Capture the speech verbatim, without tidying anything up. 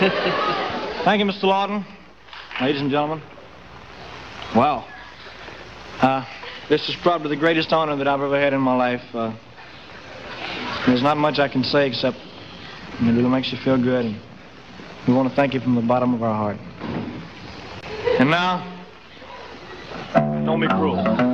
Thank you, Mister Lawton. Ladies and gentlemen. Wow. Uh, this is probably the greatest honor that I've ever had in my life. Uh, there's not much I can say except it really makes you feel good. And we want to thank you from the bottom of our heart. And now, don't be cruel.